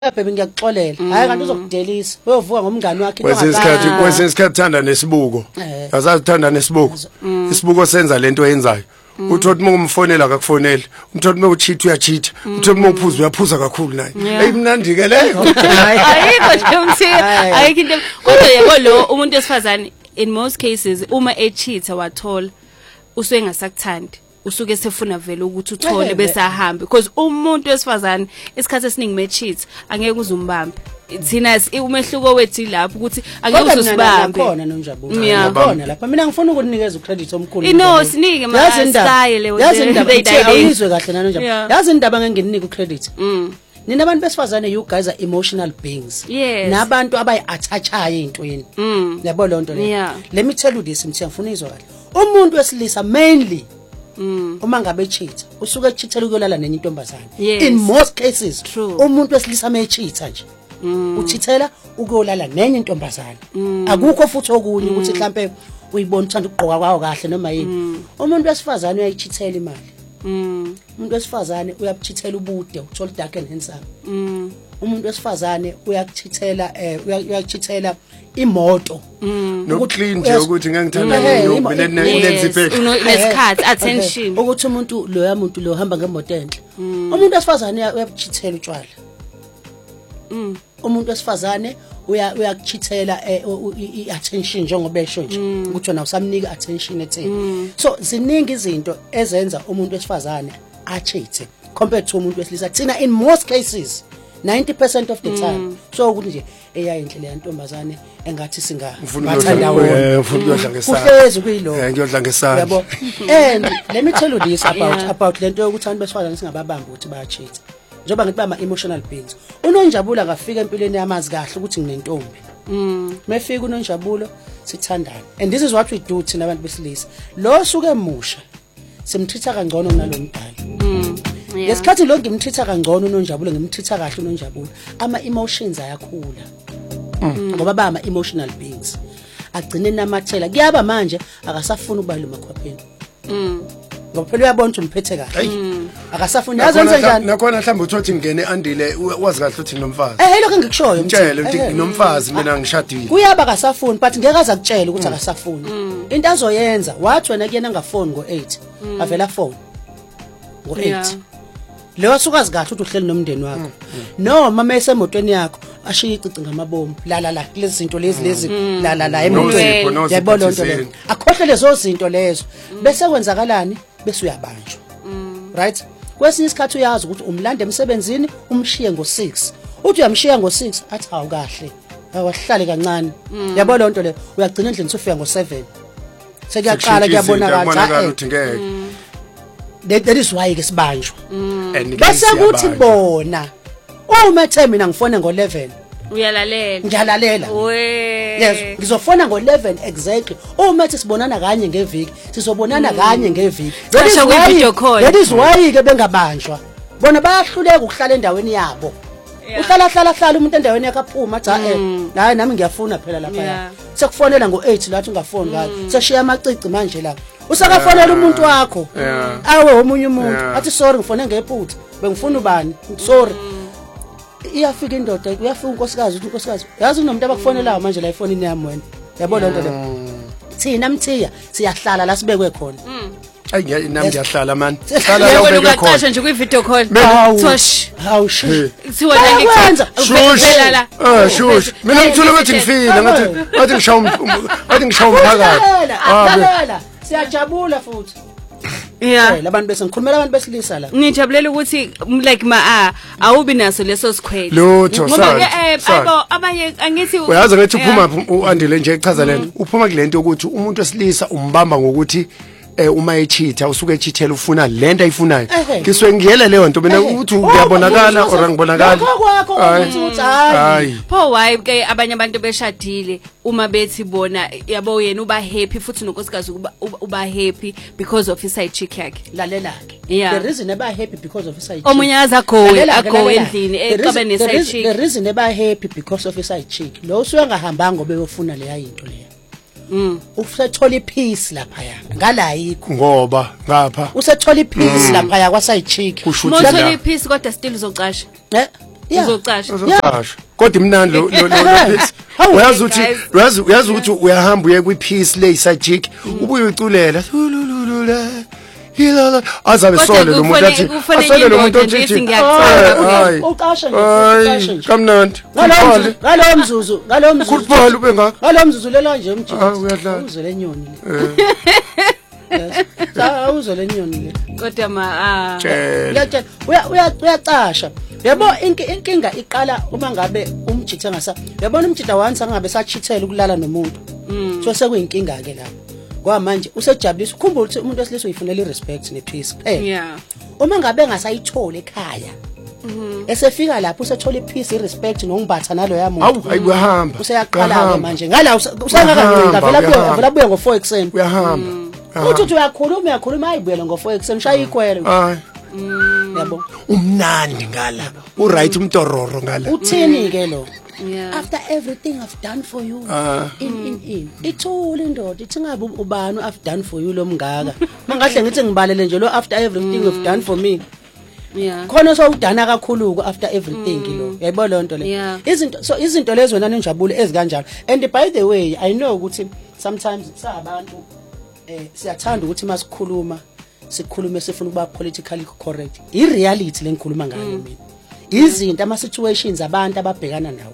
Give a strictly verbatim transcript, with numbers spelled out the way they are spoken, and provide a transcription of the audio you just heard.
baby ngiyakuxolela hayi kanti uzokudelisa uyovuka ngomngani wakhe kwesinye isikhathi kwesinye isikhathi thanda nesibuko asathanda nesibuko isibuko senza lento oyenzayo uthothi mongumfonela akakufonela umthothi mawuchitha uyachitha uthothi mawuphuza uyaphuza kakhulu naye ayimnandi ke leyo ayikho nje umthiya ayikho into kodwa yebo lo umuntu esifazane in most cases uma echitha wathola usuke ngasakuthandi usuke sefuna vele ukuthi uthole bese ahambe because umuntu wesifazane isikhathi esiningi mechitha angeke uzumbambe thina umehluko wethu lapho ukuthi angeke uzusibambe khona noNjabulo khona lapha mina ngifuna ukunikeza ucredit omkhulu ino sinike ma style yazi indaba ayizwe kahle noNjabulo yazi indaba ngeke nginike ucredit nina abantu besifazane you guys are emotional beings nabantu abayi-athachayo ey'ntweni yabo loo nto leyo let me tell you this mthi ngifuna izwa kahle umuntu wesilisa mainly uma ngabe cheat usuke echithela ukuyolala nenye intombazane in most cases umuntu wesilisa mayechitha nje uchithela ukuyolala nenye intombazane akukho futhi okunye ukuthi mhlambe uyibona uthanda ukugqoka kwawo kahle noma yini umuntu wesifazane uyayechithela imali umuntu wesifazane uyabuchithela ubude uthola dark and handsome umuntu wesifazane uyakuchithela uyachithela imoto nokuclean nje ukuthi ngangithanda nesikhathi attention ukuthi umuntu lo yamuntu lo hamba ngemoto enhle umuntu wesifazane uyabuchithela utshwala umuntu wesifazane uyakuchithela i-attention njengoba esho nje ukuthi wena usamnika attention etheni so ziningi izinto ezenza umuntu wesifazane achithe compared to umuntu wesilisa thina in most cases ninety percent of the time so ukuthi nje eyayindlela yantombazane engathi singa bathanda wona ufuna ukudla ngesandla kuhlezi kuyilo eh ngiyodla ngesandla yabo and let me tell you this about about lento yokuthi abantu besifazane singababamba ukuthi bayachitha njengoba ngithi bama emotional beings uNonjabulo akafika empilweni yamazi kahle ukuthi nginentombi mm mefika uNonjabulo sithandana and this is what we do thina abantu besilisa lo suke emusha simthitha kangcono kunalomdala mm ngesikhathi lo ngimthitha kangcono uNonjabulo ngimthitha kahle uNonjabulo ama emotions ayakhula ngoba ba ama emotional beings agcine namathela kuyaba manje akasafuna ukuba lo makhwapheni mm ngoba phela uyabona ukuthi umphethe kahle akasafuna yazenze njani nakhona mhlawumbe uthothi ngene andile wazi kahle ukuthi nomfazi eh lokho ngikushoyo mtshele ukuthi nomfazi mina ngishadile kuyaba akasafuni but ngeke aza kutshela ukuthi akasafuni into azoyenza wathi wena kuyena ngafoni ngo eight avela phone ngo eight leyo sukazi kahle ukuthi uhleli nomndeni wakho noma mase emotweni yakho ashiya icici ngamabomu la la la lezi zinto lezi lezi la la la emotweni yabo lonto leyo akhohle lezo zinto lezo bese kwenzakalani bese uyabanjwa right kwesinye isikhathi uyazi ukuthi umlande emsebenzini umshiye ngo six uthi uyamshiya ngo six athi hawu kahle awahlale kancane yabo lonto leyo uyagcina endlini usufika ngo seven sekuyaqala kuyabonakala ukuthi ngeke that is why ke sibanjwa bese kuthi bona uma ethe mina ngifone ngo eleven uyalalela ngiyalalela we yes ngizofona ngo eleven exactly uma ethi sibonana kanye ngeviki sizobonana kanye ngeviki that is why that is why ke bengabanjwa bona bayahluleka ukuhlala endaweni yabo uhlala hlala hlala umuntu endaweni yakhe aphuma athi eh hayi nami ngiyafuna phela lapha sekufonela ngo eight lathi ungafoni kahle seshiya amacici manje la usakafonela umuntu wakho awe omunye umuntu athi sorry ngifone ngephutha bengifuna ubani sorry iyafika indoda uyafika unkosikazi uthi unkosikazi yazi unomuntu abakufonelayo manje la iphone yami wena yabona lento le thina mthiya siyahlala la sibekwe khona ayi nami ngiyahlala man hlala la ubeke khona uqasha nje kwi video call thosh hawu shi siwa la ngikwenza la eh shush mina ngithula ukuthi ngifile ngathi ngathi ngishawu ngathi ngishawu umphakathi ah siyajabula futhi yeah labantu bese ngikhulumela abantu besilisa la nijabulela ukuthi like ma ah awubi naso leso sikhweli lutho ngoba abo abanye angithi uyazi ngathi uphuma uandile nje echaza lento uphuma kulento ukuthi umuntu wesilisa umbamba ngokuthi eh uma echitha usuke echithela ufuna lento ayifunayo ngiswe ngiyela leyo nto mina ukuthi uyabonakala or angibonakala hayi pho why ke abanye abantu beshadile uma bethi bona yabo yena uba happy futhi nonkosikazi uba happy because of his side chick yakhe lalela ke the reason eba happy because of his side chick omunye azagowe agowe endlini eqabe ne side chick the reason eba happy because of his side chick lo usuyangahambanga ngobe uyofuna leya into leya Mm usethola ipeace lapha ya ngala yikho ngoba ngapha usethola ipeace lapha ya kwa side chick uthola ipeace kodwa still uzocasha eh uzocasha uzocasha kodwa imnandi lo lo piece uyazi ukuthi uyazi uyazi ukuthi uyahamba uye kwi piece le sajik ubuye uculela Hilala azabe sole lo muntu athi asole lo muntu athi hayi uqasha nje kamnandi ngalo ngalo mzuzu ngalo mzuzu kuphela ube ngaka ngalo mzuzu lela nje umjiji ah uyadlala uzwe lenyoni le cha uzwe lenyoni le kodwa ma ah uyatshela uya uyacasha yabo inkinga iqala uma ngabe umjiji engasa yabona umjiji once angabe sachithela ukulala nomuntu so sekuyinkinga ke lapho kwa manje usejabulisa ukhumbula ukuthi umuntu wesilisa uyifunela irespect nepeace kuphela yeah uma ngabe engasayithola ekhaya esefika lapho usethola ipeace irespect nongumbatha nalo yamuntu awu ayihamba useyaqala manje ngala usangakangena vela buya vela buya ngo four ekseni uyahamba uthi uthi uyakhuluma uyakhuluma ayibuyela ngo four ekseni shaya ikwele hayi yabo umnandi ngala u right umtororo ngala uthini ke lo Yeah. After everything I've done for you uh, in in in ithole indoda ithi ngabe ubani I've done for you lo mngaka mangahle ngithi ngibalele nje lo after everything mm. you've done for me yeah khona so udana kakhulu ko after everything mm. lo yayibona lonto le yeah. izinto so izinto lezo wena nenjabulo ezikanjalo and by the way I know ukuthi sometimes sabantu eh siyathanda ukuthi masikhuluma sikhulume sifuna ukuba politically correct I reality lengikhuluma ngayo mina izinto ama situations abantu ababhekana nawo